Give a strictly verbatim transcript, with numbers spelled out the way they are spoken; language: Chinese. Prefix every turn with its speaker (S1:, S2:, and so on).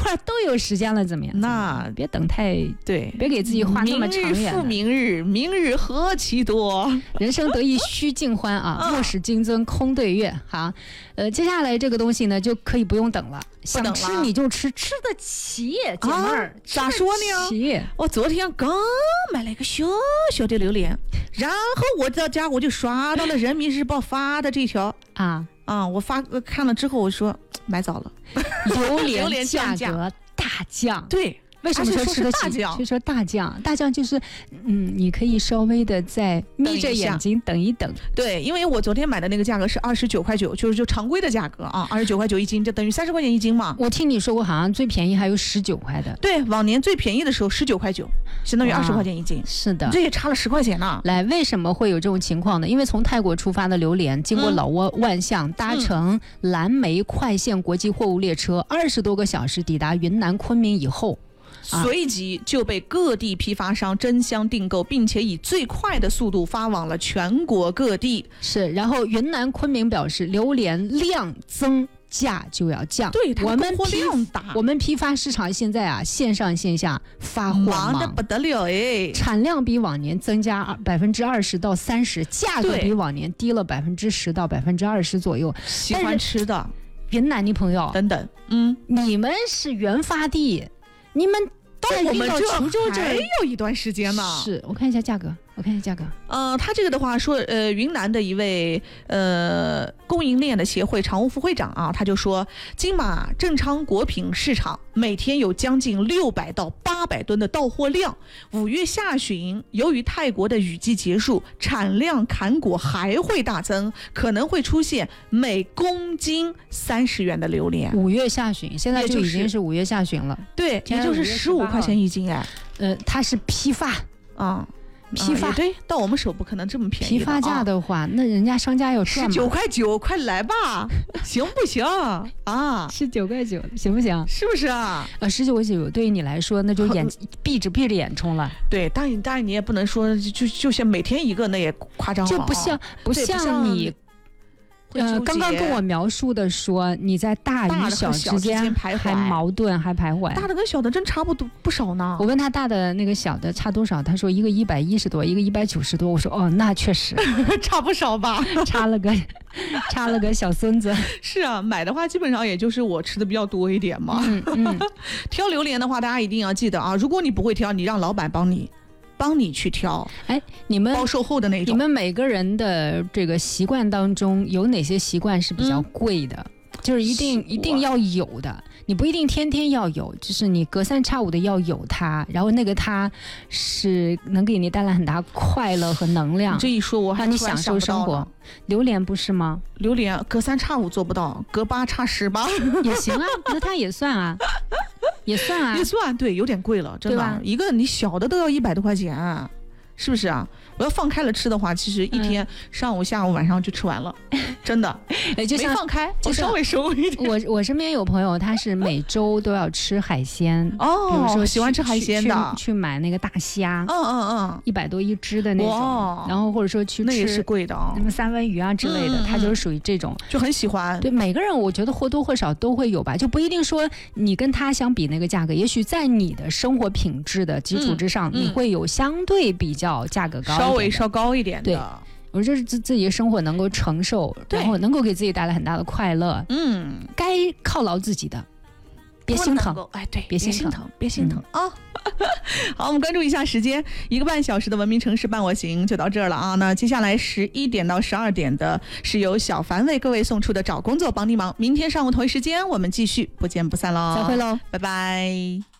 S1: 会儿都有时间了，怎么样？
S2: 那
S1: 别等太
S2: 对，
S1: 别给自己画那么长远。
S2: 明日复明日，明日何其多。
S1: 人生得意须尽欢啊！莫使金樽空对月。好，呃，接下来这个东西呢，就可以不用等了。想吃你就吃，吃得起，姐妹儿、啊，
S2: 咋说呢？我昨天刚买了一个小小的榴莲，然后我到家我就刷到了人民日报发的这条
S1: 啊
S2: 啊！我发看了之后，我说买早了，
S1: 榴莲价格大降。
S2: 对。
S1: 为什么说吃得起？就说大降，大降就是，嗯，你可以稍微的再眯着眼睛等一等。
S2: 对，因为我昨天买的那个价格是二十九块九，就是就常规的价格啊，二十九块九一斤，就等于三十块钱一斤嘛。
S1: 我听你说过，好像最便宜还有十九块的。
S2: 对，往年最便宜的时候十九块九，相当于二十块钱一斤。
S1: 是的，
S2: 这也差了十块钱呢。
S1: 来，为什么会有这种情况呢？因为从泰国出发的榴莲，经过老挝万象，搭乘蓝莓快线国际货物列车，二十多个小时抵达云南昆明以后。
S2: 随即就被各地批发商争相订购，并且以最快的速度发往了全国各地。
S1: 是，然后云南昆明表示，榴莲量增，价就要降。
S2: 对，它的供货量大。
S1: 我们批发市场现在啊，线上线下发货忙，
S2: 忙得不得了哎！
S1: 产量比往年增加百分之二十到三十，价格比往年低了百分之十到百分之二十左右。
S2: 喜欢吃的
S1: 云南的朋友
S2: 等等，嗯，
S1: 你们是原发地，你们。
S2: 到我们这还有一段时间呢。
S1: 是我看一下价格，我看一下价格。
S2: 呃，他这个的话说，呃，云南的一位呃供应链的协会常务副会长啊，他就说，金马正昌果品市场每天有将近六百到八百吨的到货量。五月下旬，由于泰国的雨季结束，产量砍果还会大增，可能会出现每公斤三十元的榴莲。
S1: 五月下旬，现在就已经是五月下旬了。
S2: 对，也就是十五块钱一斤哎。
S1: 呃，它是批发
S2: 啊。
S1: 批发、
S2: 啊、对，到我们手不可能这么便宜。
S1: 批发价的话，啊、那人家商家要赚嘛。
S2: 十九块九，快来吧，行不行啊？
S1: 十九块九，行不行？
S2: 是不是啊？
S1: 呃，十九块九对于你来说，那就眼闭着闭着眼冲了。
S2: 对，当然当然你也不能说就就像每天一个，那也夸张了、啊。
S1: 就不像不像你。呃，刚刚跟我描述的说你在大与小之间还矛盾还徘徊，
S2: 大的跟小的真差不多不少呢。
S1: 我问他大的那个小的差多少，他说一个一百一十多，一个一百九十多。我说哦，那确实
S2: 差不少吧，
S1: 差了个差了个小孙子。
S2: 是啊，买的话基本上也就是我吃的比较多一点嘛。
S1: 嗯嗯，
S2: 挑榴莲的话，大家一定要记得啊，如果你不会挑，你让老板帮你。帮你去挑，
S1: 哎，你们
S2: 包售后的那种。
S1: 你们每个人的这个习惯当中，有哪些习惯是比较贵的？嗯、就是一定一定要有的，你不一定天天要有，就是你隔三差五的要有它，然后那个它是能给你带来很大快乐和能量。
S2: 这一说，我还
S1: 让你享受生活。榴莲不是吗？
S2: 榴莲隔三差五做不到，隔八差十吧
S1: 也行啊，那它也算啊。也算啊，
S2: 也算对，有点贵了，真的。一个你小的都要一百多块钱、啊，是不是啊？我要放开了吃的话，其实一天、嗯、上午、下午、晚上就吃完了，真的。
S1: 就像
S2: 没放开，就稍微收一点。
S1: 我我身边有朋友，他是每周都要吃海鲜
S2: 哦，
S1: 比如说
S2: 喜欢吃海鲜的，
S1: 去, 去, 去买那个大虾，
S2: 嗯嗯嗯，
S1: 一百多一只的那种，然后或者说去吃
S2: 那也是贵的啊，
S1: 什么三文鱼啊之类的，嗯、他就是属于这种，
S2: 就很喜欢。
S1: 对，每个人我觉得或多或少都会有吧，就不一定说你跟他相比那个价格，也许在你的生活品质的基础之上，嗯、你会有相对比较价格高一点的，
S2: 稍微稍高一点的。
S1: 对，我说自自己的生活能够承受，然后能够给自己带来很大的快乐，
S2: 嗯，
S1: 该犒劳自己的，别心疼，
S2: 哎，对，
S1: 别心
S2: 疼，别心疼啊！好，我们关注一下时间，一个半小时的文明城市伴我行就到这儿了啊。那接下来十一点到十二点的是由小凡为各位送出的找工作帮你忙，明天上午同一时间我们继续不见不散喽，
S1: 再会喽，
S2: 拜拜。